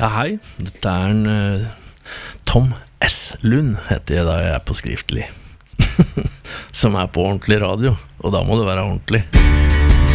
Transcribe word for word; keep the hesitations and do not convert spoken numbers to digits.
Ja, hei, dette er en uh, Tom S. Lund heter jeg da jeg er på skriftlig. Som er på ordentlig radio, og da må det være ordentlig.